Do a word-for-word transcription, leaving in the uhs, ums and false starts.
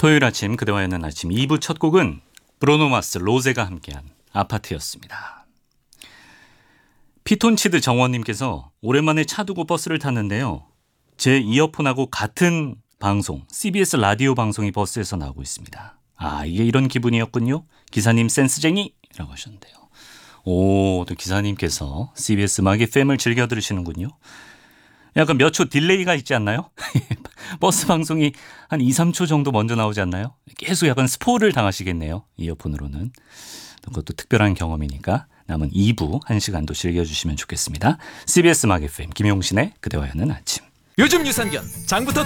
토요일 아침 그대와 여는 아침 이 부 첫 곡은 브루노 마스 로제가 함께한 아파트였습니다. 피톤치드 정원님께서 오랜만에 차 두고 버스를 탔는데요. 제 이어폰하고 같은 방송 씨비에스 라디오 방송이 버스에서 나오고 있습니다. 아, 이게 이런 기분이었군요. 기사님 센스쟁이라고 하셨는데요. 오, 또 기사님께서 씨비에스 음악 에프엠을 즐겨 들으시는군요. 약간 몇 초 딜레이가 있지 않나요? 버스 방송이 한 이, 삼 초 정도 먼저 나오지 않나요? 계속 약간 스포를 당하시겠네요. 이어폰으로는. 그것도 특별한 경험이니까 남은 이 부 한 시간도 즐겨주시면 좋겠습니다. 씨비에스 음악 에프엠 김용신의 그대와 여는 아침. 요즘 유산균 장부터